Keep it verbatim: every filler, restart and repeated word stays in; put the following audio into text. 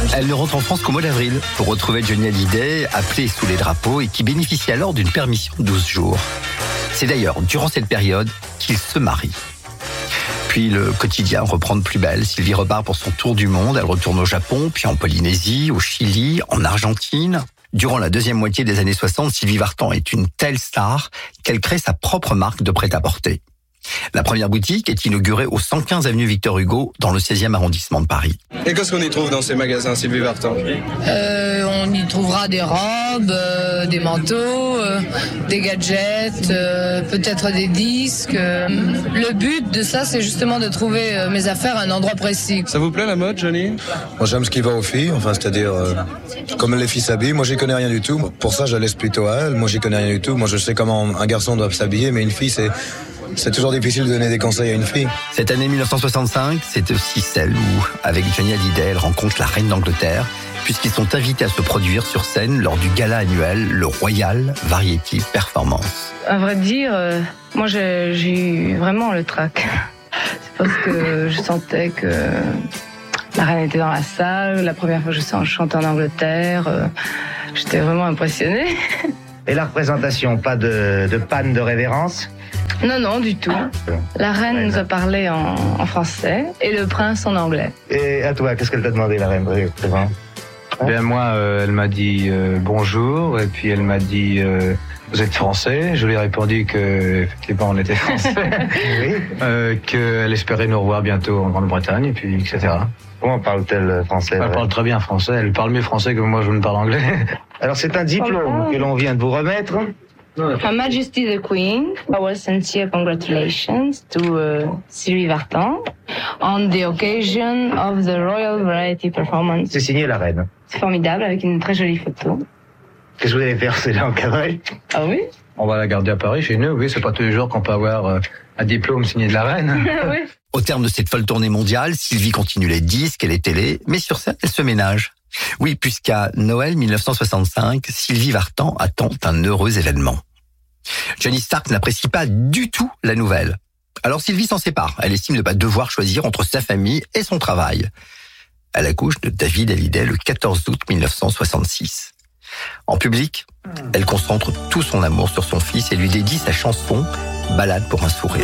Elle ne rentre en France qu'au mois d'avril pour retrouver Johnny Hallyday, appelé sous les drapeaux et qui bénéficie alors d'une permission de douze jours. C'est d'ailleurs durant cette période qu'il se marie. Puis le quotidien reprend de plus belle. Sylvie repart pour son tour du monde. Elle retourne au Japon, puis en Polynésie, au Chili, en Argentine. Durant la deuxième moitié des années soixante, Sylvie Vartan est une telle star qu'elle crée sa propre marque de prêt-à-porter. La première boutique est inaugurée au cent quinze avenue Victor Hugo, dans le seizième arrondissement de Paris. Et qu'est-ce qu'on y trouve dans ces magasins, Sylvie Vartan ? euh, On y trouvera des robes, euh, des manteaux, euh, des gadgets, euh, peut-être des disques. Euh. Le but de ça, c'est justement de trouver euh, mes affaires à un endroit précis. Ça vous plaît la mode, Johnny ? Moi, j'aime ce qui va aux filles, enfin, c'est-à-dire euh, comme les filles s'habillent. Moi, j'y connais rien du tout. Pour ça, je la laisse plutôt à elle. Moi, j'y connais rien du tout. Moi, je sais comment un garçon doit s'habiller, mais une fille, c'est... C'est toujours difficile de donner des conseils à une fille. Cette année mille neuf cent soixante-cinq, c'est aussi celle où, avec Johnny Hallyday, elle rencontre la reine d'Angleterre, puisqu'ils sont invités à se produire sur scène lors du gala annuel, le Royal Variety Performance. À vrai dire, euh, moi j'ai, j'ai eu vraiment le trac. C'est parce que je sentais que la reine était dans la salle, la première fois que je chantais en Angleterre, euh, j'étais vraiment impressionnée. Et la représentation, pas de, de panne de révérence ? Non, non, du tout. La reine nous a parlé en, en français et le prince en anglais. Et à toi, qu'est-ce qu'elle t'a demandé, la reine ? Bien, moi, euh, elle m'a dit euh, bonjour, et puis elle m'a dit euh, vous êtes français. Je lui ai répondu que effectivement on était français, oui. euh, qu'elle espérait nous revoir bientôt en Grande-Bretagne, et puis et cetera. Comment parle-t-elle français ? Elle parle très bien français. Elle parle mieux français que moi, je ne parle anglais. Alors c'est un diplôme que l'on vient de vous remettre. Her Majesty the Queen, our sincere congratulations to uh, Sylvie Vartan on the occasion of the Royal Variety Performance. C'est signé la reine. C'est formidable, avec une très jolie photo. Qu'est-ce que vous allez faire, c'est là encadré ? Ah oui ? On va la garder à Paris, chez nous. Oui, c'est pas tous les jours qu'on peut avoir euh, un diplôme signé de la reine. Oui. Au terme de cette folle tournée mondiale, Sylvie continue les disques et les télés, mais sur scène, elle se ménage. Oui, puisqu'à Noël mille neuf cent soixante-cinq, Sylvie Vartan attend un heureux événement. Johnny Stark n'apprécie pas du tout la nouvelle. Alors Sylvie s'en sépare. Elle estime ne pas devoir choisir entre sa famille et son travail. Elle accouche de David Hallyday le quatorze août mille neuf cent soixante-six. En public, elle concentre tout son amour sur son fils et lui dédie sa chanson « Ballade pour un sourire ».